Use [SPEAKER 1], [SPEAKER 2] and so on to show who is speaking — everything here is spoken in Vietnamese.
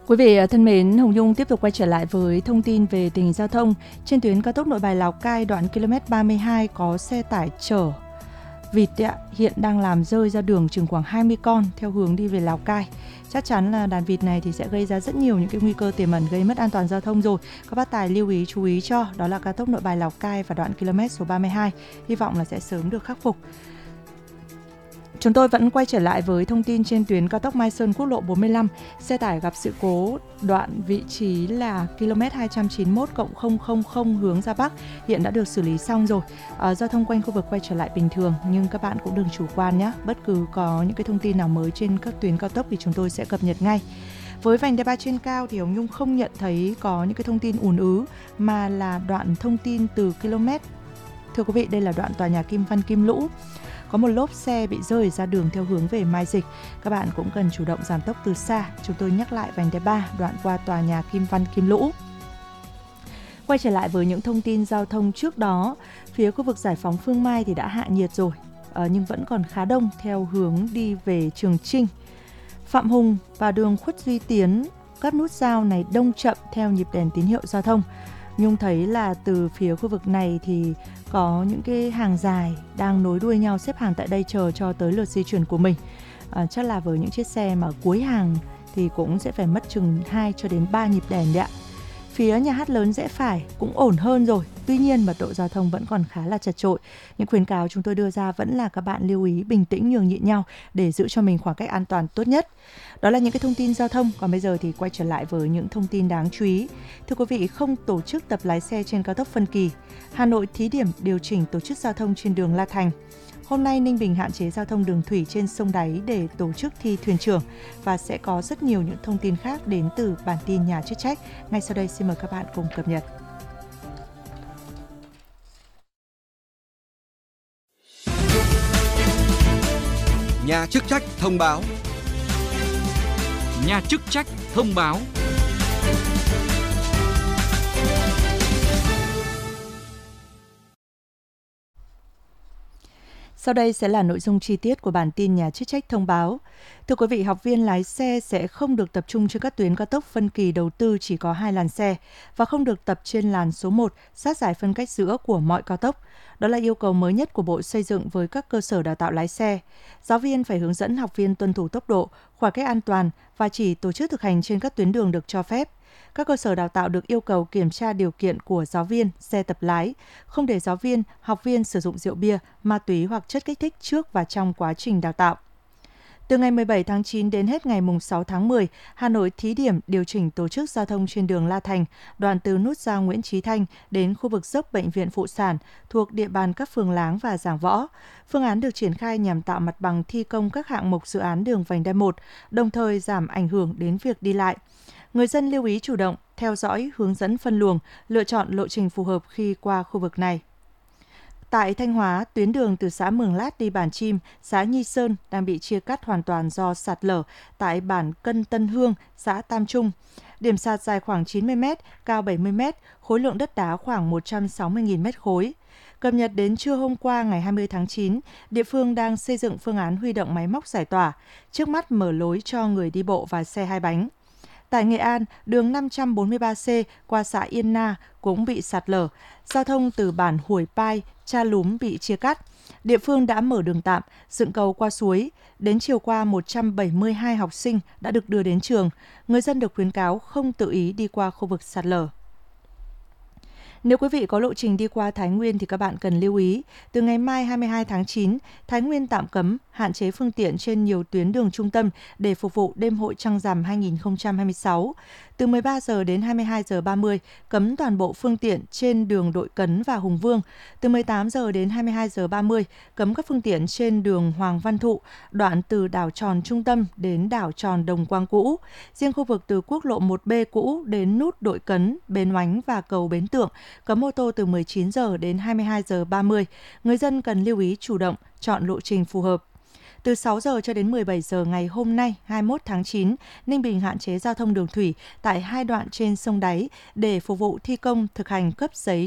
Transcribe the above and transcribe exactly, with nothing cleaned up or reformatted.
[SPEAKER 1] Quý vị thân mến, Hồng Nhung tiếp tục quay trở lại với thông tin về tình hình giao thông. Trên tuyến cao tốc Nội Bài Lào Cai đoạn ki lô mét ba mươi hai có xe tải chở vịt ạ, hiện đang làm rơi ra đường chừng khoảng hai mươi con theo hướng đi về Lào Cai. Chắc chắn là đàn vịt này thì sẽ gây ra rất nhiều những cái nguy cơ tiềm ẩn gây mất an toàn giao thông rồi. Các bác tài lưu ý chú ý cho, đó là cao tốc Nội Bài Lào Cai và đoạn km số ba mươi hai. Hy vọng là sẽ sớm được khắc phục. Chúng tôi vẫn quay trở lại với thông tin trên tuyến cao tốc Mai Sơn quốc lộ bốn mươi lăm. Xe tải gặp sự cố đoạn vị trí là km hai trăm chín mươi mốt cộng không không không hướng ra Bắc hiện đã được xử lý xong rồi. À, giao thông quanh khu vực quay trở lại bình thường, nhưng các bạn cũng đừng chủ quan nhé. Bất cứ có những cái thông tin nào mới trên các tuyến cao tốc thì chúng tôi sẽ cập nhật ngay. Với vành đai ba trên cao thì Hồng Nhung không nhận thấy có những cái thông tin ùn ứ, mà là đoạn thông tin từ km. Thưa quý vị, đây là đoạn tòa nhà Kim Văn Kim Lũ. Có một lốp xe bị rơi ra đường theo hướng về Mai Dịch. Các bạn cũng cần chủ động giảm tốc từ xa. Chúng tôi nhắc lại vành đai ba đoạn qua tòa nhà Kim Văn Kim Lũ. Quay trở lại với những thông tin giao thông trước đó, phía khu vực Giải phóng Phương Mai thì đã hạ nhiệt rồi, à, nhưng vẫn còn khá đông theo hướng đi về Trường Chinh. Phạm Hùng và đường Khuất Duy Tiến, các nút giao này đông chậm theo nhịp đèn tín hiệu giao thông. Nhung thấy là từ phía khu vực này thì có những cái hàng dài đang nối đuôi nhau xếp hàng tại đây chờ cho tới lượt di chuyển của mình. À, chắc là với những chiếc xe mà cuối hàng thì cũng sẽ phải mất chừng hai cho đến ba nhịp đèn đấy ạ. Phía nhà hát lớn rẽ phải cũng ổn hơn rồi, tuy nhiên mật độ giao thông vẫn còn khá là chật chội. Những khuyến cáo chúng tôi đưa ra vẫn là các bạn lưu ý bình tĩnh nhường nhịn nhau để giữ cho mình khoảng cách an toàn tốt nhất. Đó là những cái thông tin giao thông, còn bây giờ thì quay trở lại với những thông tin đáng chú ý. Thưa quý vị, không tổ chức tập lái xe trên cao tốc phân kỳ. Hà Nội thí điểm điều chỉnh tổ chức giao thông trên đường La Thành. Hôm nay, Ninh Bình hạn chế giao thông đường thủy trên sông Đáy để tổ chức thi thuyền trưởng, và sẽ có rất nhiều những thông tin khác đến từ bản tin nhà chức trách. Ngay sau đây, xin mời các bạn cùng cập nhật.
[SPEAKER 2] Nhà chức trách thông báo.
[SPEAKER 3] Nhà chức trách thông báo.
[SPEAKER 1] Sau đây sẽ là nội dung chi tiết của bản tin nhà chức trách thông báo. Thưa quý vị, học viên lái xe sẽ không được tập trung trên các tuyến cao tốc phân kỳ đầu tư chỉ có hai làn xe và không được tập trên làn số một sát giải phân cách giữa của mọi cao tốc. Đó là yêu cầu mới nhất của Bộ Xây dựng với các cơ sở đào tạo lái xe. Giáo viên phải hướng dẫn học viên tuân thủ tốc độ, khoảng cách an toàn và chỉ tổ chức thực hành trên các tuyến đường được cho phép. Các cơ sở đào tạo được yêu cầu kiểm tra điều kiện của giáo viên, xe tập lái, không để giáo viên, học viên sử dụng rượu bia, ma túy hoặc chất kích thích trước và trong quá trình đào tạo. Từ ngày mười bảy tháng chín đến hết ngày sáu tháng mười, Hà Nội thí điểm điều chỉnh tổ chức giao thông trên đường La Thành, đoạn từ nút giao Nguyễn Chí Thanh đến khu vực dốc Bệnh viện Phụ sản thuộc địa bàn các phường Láng và Giảng Võ. Phương án được triển khai nhằm tạo mặt bằng thi công các hạng mục dự án đường vành đai một, đồng thời giảm ảnh hưởng đến việc đi lại. Người dân lưu ý chủ động, theo dõi, hướng dẫn phân luồng, lựa chọn lộ trình phù hợp khi qua khu vực này. Tại Thanh Hóa, tuyến đường từ xã Mường Lát đi Bản Chim, xã Nhi Sơn đang bị chia cắt hoàn toàn do sạt lở tại bản Cân Tân Hương, xã Tam Trung. Điểm sạt dài khoảng chín mươi mét, cao bảy mươi mét, khối lượng đất đá khoảng một trăm sáu mươi nghìn mét khối. Cập nhật đến trưa hôm qua ngày hai mươi tháng chín, địa phương đang xây dựng phương án huy động máy móc giải tỏa, trước mắt mở lối cho người đi bộ và xe hai bánh. Tại Nghệ An, đường năm trăm bốn mươi ba C qua xã Yên Na cũng bị sạt lở. Giao thông từ bản Huồi Pai, Cha Lúm bị chia cắt. Địa phương đã mở đường tạm, dựng cầu qua suối. Đến chiều qua, một trăm bảy mươi hai học sinh đã được đưa đến trường. Người dân được khuyến cáo không tự ý đi qua khu vực sạt lở. Nếu quý vị có lộ trình đi qua Thái Nguyên thì các bạn cần lưu ý, từ ngày mai hai mươi hai tháng chín, Thái Nguyên tạm cấm, hạn chế phương tiện trên nhiều tuyến đường trung tâm để phục vụ đêm hội Trăng Rằm hai không hai sáu. Từ mười ba giờ đến hai mươi hai giờ ba mươi, cấm toàn bộ phương tiện trên đường Đội Cấn và Hùng Vương. Từ mười tám giờ đến hai mươi hai giờ ba mươi, cấm các phương tiện trên đường Hoàng Văn Thụ, đoạn từ đảo Tròn Trung Tâm đến đảo Tròn Đồng Quang cũ. Riêng khu vực từ quốc lộ một B cũ đến nút Đội Cấn, Bến Oánh và cầu Bến Tượng, cấm ô tô từ mười chín giờ đến hai mươi hai giờ ba mươi. Người dân cần lưu ý chủ động, chọn lộ trình phù hợp. Từ sáu giờ cho đến mười bảy giờ ngày hôm nay hai mươi mốt tháng chín, Ninh Bình hạn chế giao thông đường thủy tại hai đoạn trên sông Đáy để phục vụ thi công thực hành cấp giấy